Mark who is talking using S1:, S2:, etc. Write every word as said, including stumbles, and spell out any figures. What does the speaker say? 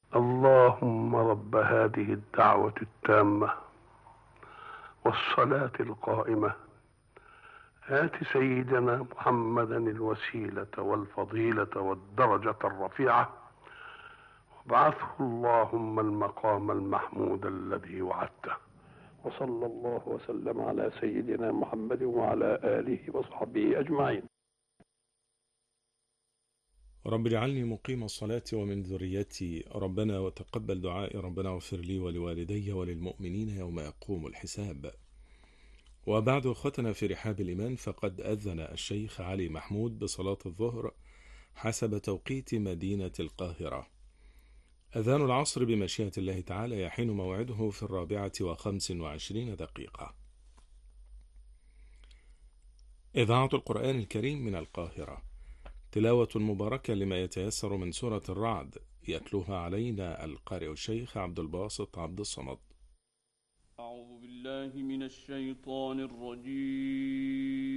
S1: اللهم رب هذه الدعوة التامة والصلاة القائمة، آت سيدنا محمدا الوسيلة والفضيلة والدرجة الرفيعة، وابعثه اللهم المقام المحمود الذي وعدته. وصلى الله وسلم على سيدنا محمد وعلى آله وصحبه أجمعين.
S2: رب اجعلني مقيم الصلاة ومن ذريتي، ربنا وتقبل دعائي، ربنا اغفر لي ولوالدي وللمؤمنين يوم يقوم الحساب. وبعد أخوتنا في رحاب الإيمان، فقد أذن الشيخ علي محمود بصلاة الظهر حسب توقيت مدينة القاهرة. أذان العصر بمشيئة الله تعالى يحين موعده في الرابعة وخمس وعشرين دقيقة. إذاعة القرآن الكريم من القاهرة، تلاوة مباركة لما يتيسر من سورة الرعد، يتلوها علينا القارئ الشيخ عبد الباسط عبد الصمد.
S3: أعوذ بالله من الشيطان الرجيم.